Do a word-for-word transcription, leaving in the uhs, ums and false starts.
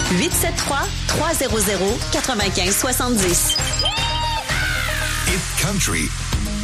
huit sept trois, trois zéro zéro, quatre cinq six zéro. Hit Country.